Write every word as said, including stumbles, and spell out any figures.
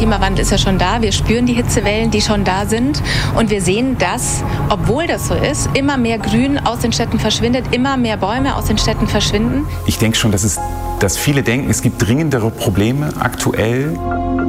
Klimawandel ist ja schon da. Wir spüren die Hitzewellen, die schon da sind. Und wir sehen, dass, obwohl das so ist, immer mehr Grün aus den Städten verschwindet, immer mehr Bäume aus den Städten verschwinden. Ich denke schon, dass, es, dass viele denken, es gibt dringendere Probleme aktuell.